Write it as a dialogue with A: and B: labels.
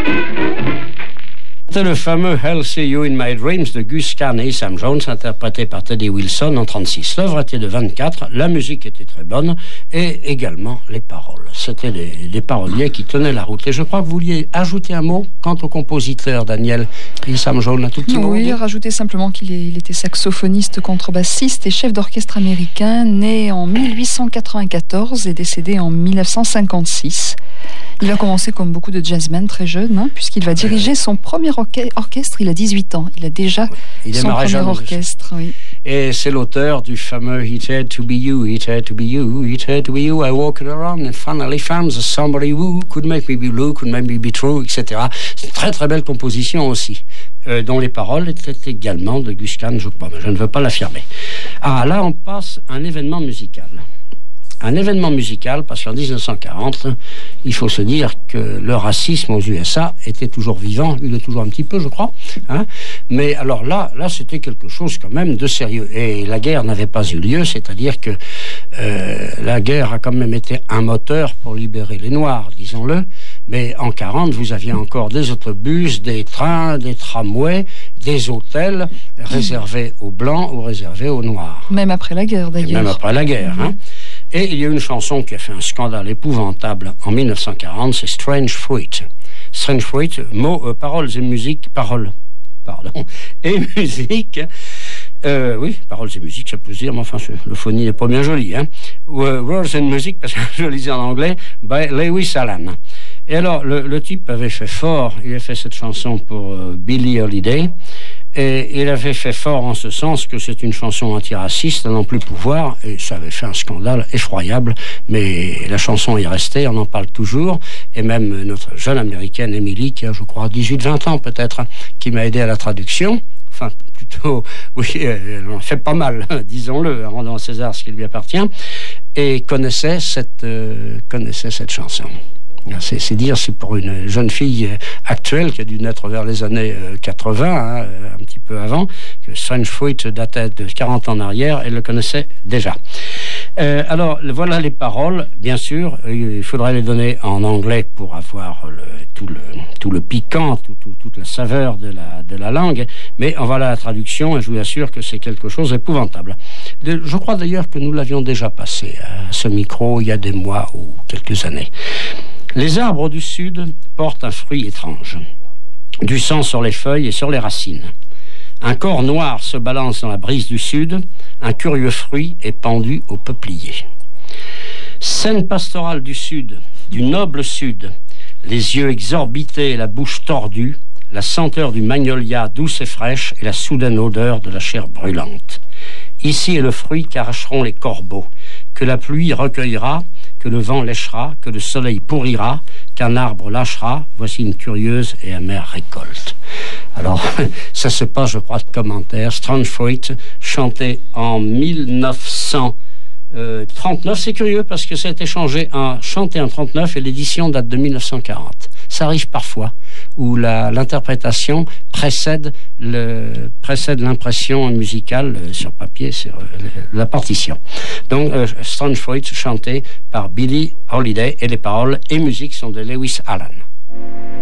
A: C'était le fameux I'll See You in My Dreams de Gus Kahn et Sam Jones, interprété par Teddy Wilson en 1936. L'œuvre était de 24, la musique était très bonne et également les paroles. C'était des paroliers qui tenaient la route. Et je crois que vous vouliez ajouter un mot quant au compositeur Daniel et Sam Jones, un tout petit mot.
B: Oui, rajouter simplement qu'il était saxophoniste, contrebassiste et chef d'orchestre américain, né en 1894 et décédé en 1956. Il a commencé comme beaucoup de jazzmen très jeune, puisqu'il va diriger son premier orchestre, il a 18 ans. Il a déjà son premier orchestre. Oui.
A: Et c'est l'auteur du fameux It Had to Be You, It Had to Be You, It Had to Be You, I walked around and finally found somebody who could make me be blue, could make me be true, etc. C'est une très très belle composition aussi, dont les paroles étaient également de Gus Kahn, je crois, mais je ne veux pas l'affirmer. Ah, là on passe à un événement musical. Un événement musical, parce qu'en 1940, il faut se dire que le racisme aux USA était toujours vivant, il est toujours un petit peu, je crois, mais alors là c'était quelque chose quand même de sérieux, et la guerre n'avait pas eu lieu, c'est-à-dire que la guerre a quand même été un moteur pour libérer les Noirs, disons-le, mais en 40, vous aviez encore des autobus, des trains, des tramways, des hôtels réservés aux Blancs ou réservés aux Noirs.
B: Même après la guerre, d'ailleurs.
A: Et même après la guerre, Et il y a une chanson qui a fait un scandale épouvantable en 1940, c'est Strange Fruit. Strange Fruit, paroles et musique, et musique. Oui, paroles et musique, ça peut se dire, mais enfin, le phonie n'est pas bien joli. Words and Music, parce que je le lisais en anglais, by Lewis Allen. Et alors, le type avait fait fort, il a fait cette chanson pour Billie Holiday, et il avait fait fort en ce sens que c'est une chanson antiraciste à n'en plus pouvoir, et ça avait fait un scandale effroyable, mais la chanson est restée, on en parle toujours, et même notre jeune américaine Emily, qui a, je crois, 18-20 ans peut-être, qui m'a aidé à la traduction, enfin, plutôt, oui, elle en fait pas mal, disons-le, rendant à César ce qui lui appartient, et connaissait cette chanson. C'est dire, c'est pour une jeune fille actuelle qui a dû naître vers les années 80, un petit peu avant, que Strange Fruit datait de 40 ans en arrière, elle le connaissait déjà. Alors, voilà les paroles, bien sûr, il faudrait les donner en anglais pour avoir tout le piquant, toute la saveur de la langue, mais en voilà la traduction, et je vous assure que c'est quelque chose d'épouvantable. Je crois d'ailleurs que nous l'avions déjà passé à ce micro il y a des mois ou quelques années. Les arbres du sud portent un fruit étrange. Du sang sur les feuilles et sur les racines. Un corps noir se balance dans la brise du sud. Un curieux fruit est pendu au peuplier. Scène pastorale du sud, du noble sud. Les yeux exorbités et la bouche tordue. La senteur du magnolia douce et fraîche et la soudaine odeur de la chair brûlante. Ici est le fruit qu'arracheront les corbeaux, que la pluie recueillera, que le vent léchera, que le soleil pourrira, qu'un arbre lâchera, voici une curieuse et amère récolte. Alors, ça se passe, je crois, de commentaires. Strange Fruit, chanté en 1939, c'est curieux parce que ça a été chanté en 39 et l'édition date de 1940. Ça arrive parfois, où l'interprétation précède l'impression musicale sur papier, sur la partition. Donc, Strange Fruit, chanté par Billie Holiday, et les paroles et musique sont de Lewis Allen.